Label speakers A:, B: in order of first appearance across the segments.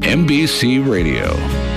A: MBC Radio.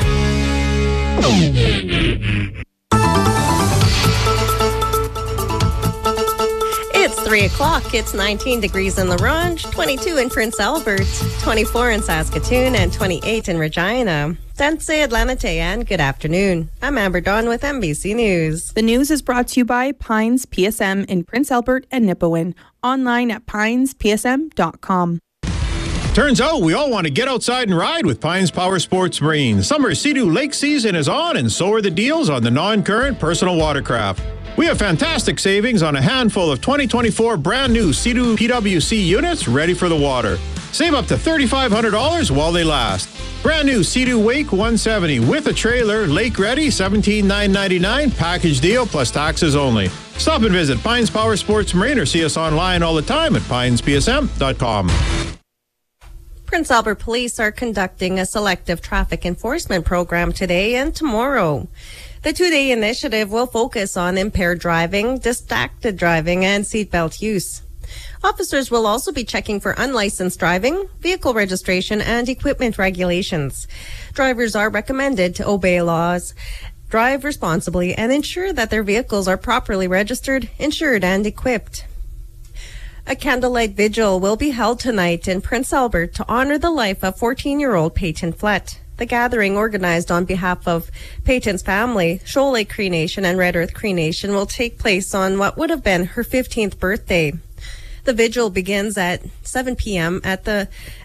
B: It's 3 o'clock. It's 19 degrees in LaRange, 22 in Prince Albert, 24 in Saskatoon, and 28 in Regina. Danse Atlanite, and good afternoon. I'm Amber Dawn with MBC News.
C: The news is brought to you by Pines PSM in Prince Albert and Nipawin. Online at pinespsm.com.
D: Turns out we all want to get outside and ride with Pines Power Sports Marine. Summer Sea-Doo lake season is on, and so are the deals on the non-current personal watercraft. We have fantastic savings on a handful of 2024 brand new Sea-Doo PWC units ready for the water. Save up to $3,500 while they last. Brand new Sea-Doo Wake 170 with a trailer, lake ready, $17,999, package deal plus taxes only. Stop and visit Pines Power Sports Marine or see us online all the time at pinespsm.com.
B: Prince Albert Police are conducting a selective traffic enforcement program today and tomorrow. The two-day initiative will focus on impaired driving, distracted driving, and seatbelt use. Officers will also be checking for unlicensed driving, vehicle registration, and equipment regulations. Drivers are recommended to obey laws, drive responsibly, and ensure that their vehicles are properly registered, insured, and equipped. A candlelight vigil will be held tonight in Prince Albert to honor the life of 14-year-old Peyton Flett. The gathering, organized on behalf of Peyton's family, Shoal Lake Cree Nation and Red Earth Cree Nation, will take place on what would have been her 15th birthday. The vigil begins at 7 p.m. at the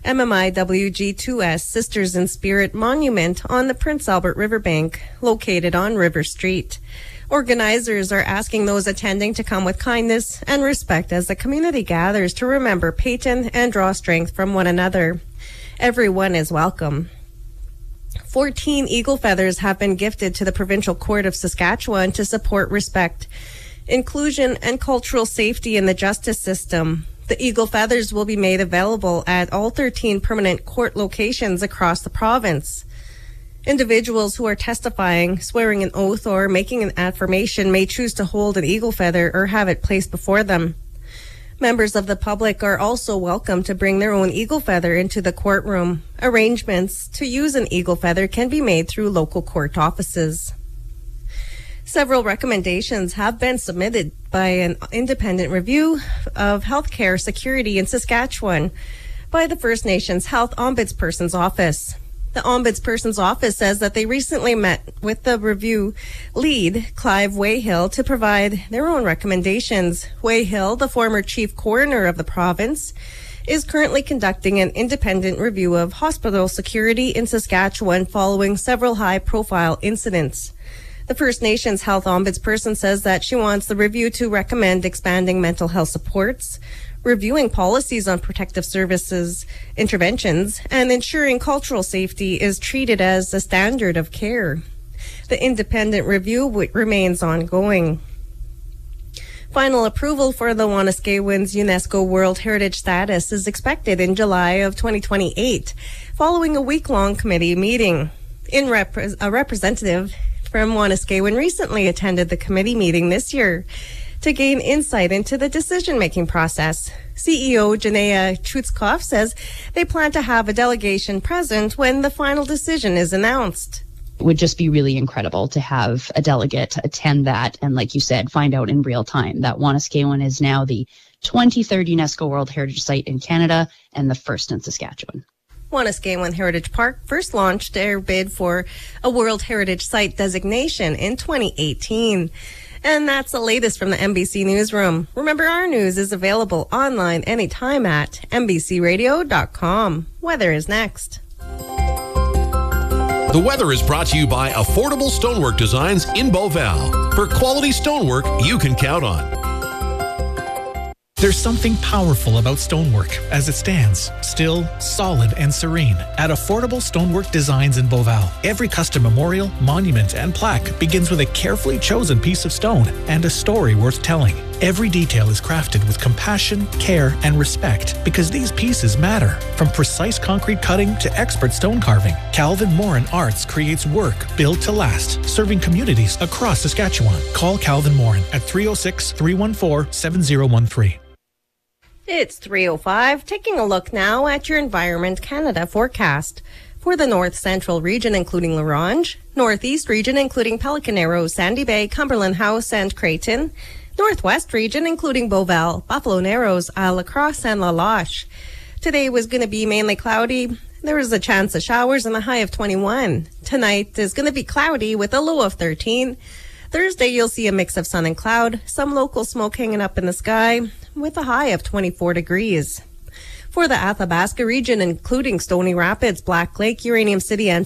B: MMIWG2S Sisters in Spirit Monument on the Prince Albert Riverbank, located on River Street. Organizers are asking those attending to come with kindness and respect as the community gathers to remember Peyton and draw strength from one another. Everyone is welcome. 14 eagle feathers have been gifted to the Provincial Court of Saskatchewan to support respect, inclusion, and cultural safety in the justice system. The eagle feathers will be made available at all 13 permanent court locations across the province. Individuals who are testifying, swearing an oath, or making an affirmation may choose to hold an eagle feather or have it placed before them. Members of the public are also welcome to bring their own eagle feather into the courtroom. Arrangements to use an eagle feather can be made through local court offices. Several recommendations have been submitted by an independent review of healthcare security in Saskatchewan by the First Nations Health Ombudsperson's Office. The Ombudsperson's Office says that they recently met with the review lead, Clive Wayhill, to provide their own recommendations. Wayhill, the former chief coroner of the province, is currently conducting an independent review of hospital security in Saskatchewan following several high-profile incidents. The First Nations Health Ombudsperson says that she wants the review to recommend expanding mental health supports, reviewing policies on protective services interventions, and ensuring cultural safety is treated as a standard of care. The independent review remains ongoing. Final approval for the Wanuskewin's UNESCO World Heritage status is expected in July of 2028, following a week-long committee meeting. A representative from Wanuskewin recently attended the committee meeting this year to gain insight into the decision-making process. CEO Janea Chutzkoff says they plan to have a delegation present when the final decision is announced.
E: It would just be really incredible to have a delegate attend that and, like you said, find out in real time that Wanuskewin is now the 23rd UNESCO World Heritage Site in Canada and the first in Saskatchewan.
B: Wanuskewin Heritage Park first launched their bid for a World Heritage Site designation in 2018. And that's the latest from the MBC Newsroom. Remember, our news is available online anytime at mbcradio.com. Weather is next.
F: The weather is brought to you by Affordable Stonework Designs in Beauval. For quality stonework you can count on.
G: There's something powerful about stonework as it stands, still, solid, and serene. At Affordable Stonework Designs in Beauval, every custom memorial, monument, and plaque begins with a carefully chosen piece of stone and a story worth telling. Every detail is crafted with compassion, care, and respect because these pieces matter. From precise concrete cutting to expert stone carving, Calvin Morin Arts creates work built to last, serving communities across Saskatchewan. Call Calvin Morin at 306-314-7013.
B: It's 3:05. Taking a look now at your Environment Canada forecast. For the north central region, including La Ronge, northeast region, including Pelican Arrow, Sandy Bay, Cumberland House, and Creighton, northwest region, including Beauval, Buffalo Narrows, La Crosse, and La Loche. Today was going to be mainly cloudy. There is a chance of showers and a high of 21. Tonight is going to be cloudy with a low of 13. Thursday, you'll see a mix of sun and cloud, some local smoke hanging up in the sky with a high of 24 degrees. For the Athabasca region, including Stony Rapids, Black Lake, Uranium City, and